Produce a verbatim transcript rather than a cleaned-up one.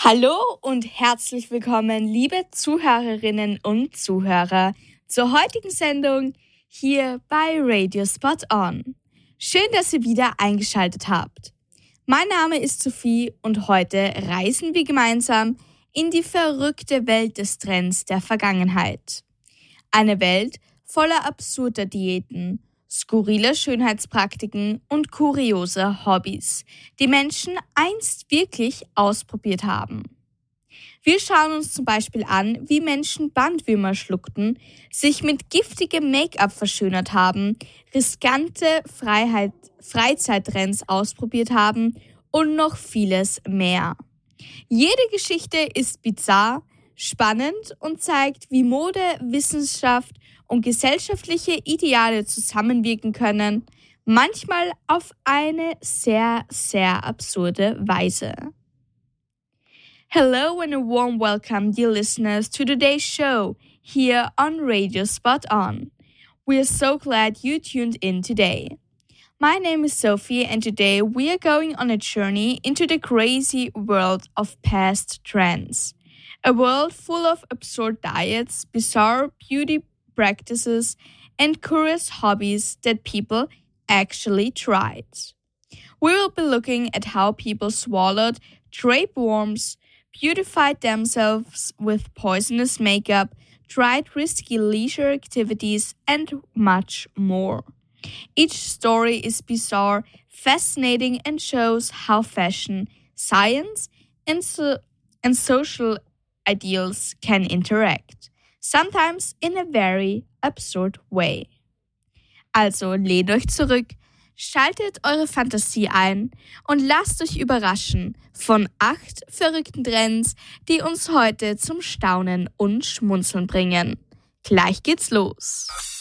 Hallo und herzlich willkommen, liebe Zuhörerinnen und Zuhörer, zur heutigen Sendung hier bei Radio Spot On. Schön, dass ihr wieder eingeschaltet habt. Mein Name ist Sophie und heute reisen wir gemeinsam in die verrückte Welt des Trends der Vergangenheit. Eine Welt voller absurder Diäten, skurriler Schönheitspraktiken und kurioser Hobbys, die Menschen einst wirklich ausprobiert haben. Wir schauen uns zum Beispiel an, wie Menschen Bandwürmer schluckten, sich mit giftigem Make-up verschönert haben, riskante Freiheit, Freizeittrends ausprobiert haben und noch vieles mehr. Jede Geschichte ist bizarr, spannend und zeigt, wie Mode, Wissenschaft und gesellschaftliche Ideale zusammenwirken können, manchmal auf eine sehr, sehr absurde Weise. Hello and a warm welcome, dear listeners, to today's show here on Radio Spot On. We are so glad you tuned in today. My name is Sophie and today we are going on a journey into the crazy world of past trends. A world full of absurd diets, bizarre beauty practices, and curious hobbies that people actually tried. We will be looking at how people swallowed tapeworms, beautified themselves with poisonous makeup, tried risky leisure activities, and much more. Each story is bizarre, fascinating, and shows how fashion, science, and, so- and social ideals can interact, sometimes in a very absurd way. Also lehnt euch zurück, schaltet eure Fantasie ein und lasst euch überraschen von acht verrückten Trends, die uns heute zum Staunen und Schmunzeln bringen. Gleich geht's los!